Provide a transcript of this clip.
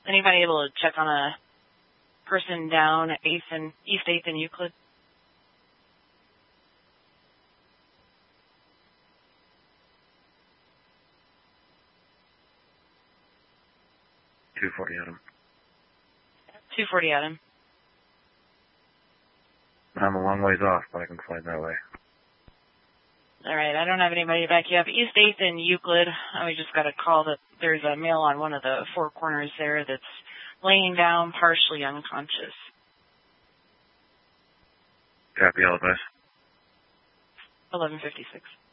Anybody able to check on a person down at East 8th and Euclid? .240 Adam. 240 Adam. I'm a long ways off, but I can fly that way. All right, I don't have anybody to back you up. East 8th and Euclid, we just got a call that there's a male on one of the four corners there that's laying down, partially unconscious. Copy, all advice. 11:56.